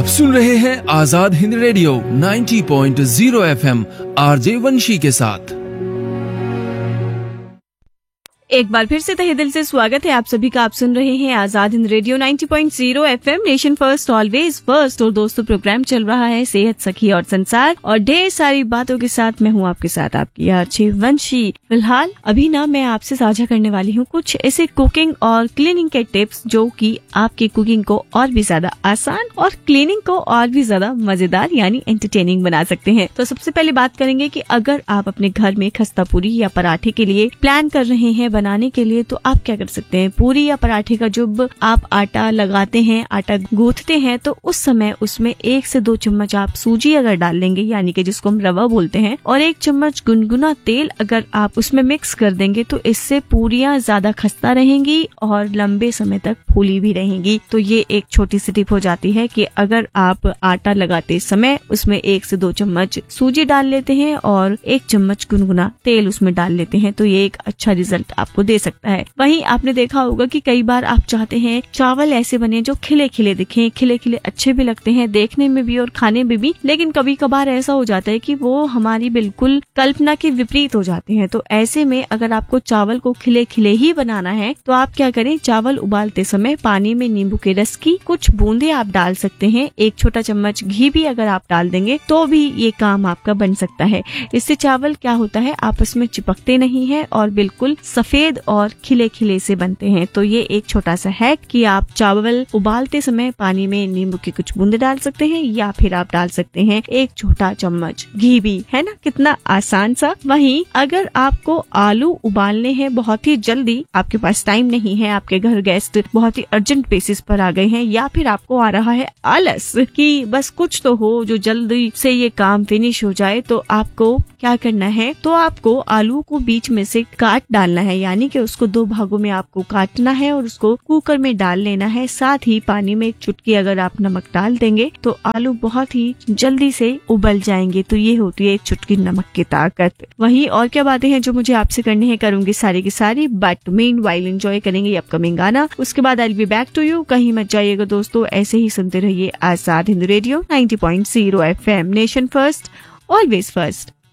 सुन रहे हैं Azad Hind radio 90.0 FM RJ वंशी के साथ। एक बार फिर से तहे दिल से स्वागत है आप सभी का। आप सुन रहे हैं Azad Hind radio 90.0 FM nation first always first. और दोस्तों, प्रोग्राम चल रहा है सेहत सखी और संसार, और ढेर सारी बातों के साथ मैं हूँ आपके साथ आपकी आरजे वंशी। फिलहाल अभी ना मैं आपसे साझा करने वाली हूँ कुछ ऐसे कुकिंग और क्लीनिंग के टिप्स जो कि आपकी कुकिंग को और भी ज्यादा आसान और क्लीनिंग को और भी ज्यादा मजेदार यानी एंटरटेनिंग बना सकते हैं। तो सबसे पहले बात करेंगे कि अगर आप अपने घर में खस्ता पूरी या पराठे के लिए प्लान कर रहे हैं बनाने के लिए, तो आप क्या कर सकते हैं। पूरी या पराठे का जब आप आटा लगाते हैं, आटा गूंथते हैं, तो उस समय उसमें 1 से 2 चम्मच आप सूजी अगर डाल लेंगे, यानी कि जिसको हम रवा बोलते हैं, और 1 चम्मच गुनगुना तेल अगर आप उसमें मिक्स कर देंगे, तो इससे पूरियां ज्यादा खस्ता रहेंगी और लंबे समय तक फूली भी रहेंगी। तो ये एक छोटी सी टिप हो जाती है कि अगर आप आटा लगाते समय उसमें 1 से 2 चम्मच सूजी डाल लेते हैं और 1 चम्मच गुनगुना तेल उसमें डाल लेते हैं, तो ये एक अच्छा रिजल्ट आपको दे सकता है। वहीं आपने देखा होगा कि कई बार आप चाहते हैं चावल ऐसे बने जो खिले खिले दिखें, खिले खिले अच्छे भी लगते हैं देखने में भी और खाने में भी, लेकिन कभी कभार ऐसा हो जाता है कि वो हमारी बिल्कुल कल्पना के विपरीत हो जाते हैं। तो ऐसे में अगर आपको चावल को खिले खिले ही बनाना है, तो आप क्या करें, चावल उबालते समय पानी में नींबू के रस की कुछ बूंदे आप डाल सकते हैं। 1 छोटा चम्मच घी भी अगर आप डाल देंगे तो भी ये काम आपका बन सकता है। इससे चावल क्या होता है, आपस में चिपकते नहीं है और बिल्कुल सफेद और खिले खिले से बनते हैं। तो ये एक छोटा सा हैक कि आप चावल उबालते समय पानी में नींबू के कुछ बूंदे डाल सकते हैं, या फिर आप डाल सकते हैं 1 छोटा चम्मच घी भी, है ना, कितना आसान सा। वहीं अगर आपको आलू उबालने हैं बहुत ही जल्दी, आपके पास टाइम नहीं है, आपके घर गेस्ट बहुत ही अर्जेंट बेसिस पर आ गए हैं, या फिर आपको आ रहा है आलस कि बस कुछ तो हो जो जल्दी से ये काम फिनिश हो जाए, तो आपको क्या करना है, तो आपको आलू को बीच में से काट डालना है, यानी कि उसको 2 भागों में आपको काटना है और उसको कुकर में डाल लेना है। साथ ही पानी में 1 चुटकी अगर आप नमक डाल देंगे तो आलू बहुत ही जल्दी से उबल जाएंगे। तो ये होती है 1 चुटकी नमक की ताकत। वहीं और क्या बातें हैं जो मुझे आपसे करनी है, करूंगी सारी की सारी, बट मीन वाइल एंजॉय करेंगे अपकमिंग गाना। उसके बाद I will be back to you. कहीं मत जाइएगा दोस्तों, ऐसे ही सुनते रहिए Azad Hind radio 90.0 FM nation first always first.